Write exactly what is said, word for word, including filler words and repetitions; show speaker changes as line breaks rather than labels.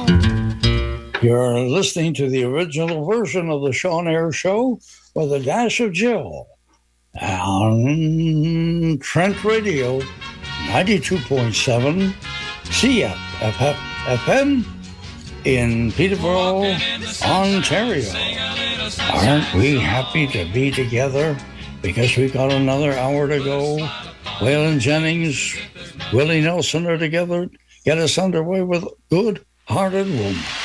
You're listening to the original version of the Sean Air Show with a dash of Jill on Trent Radio ninety-two point seven C F M in Peterborough, Ontario. Aren't we happy to be together because we've got another hour to go? Waylon Jennings, Willie Nelson are together. Get us underway with Good Hearted Woman.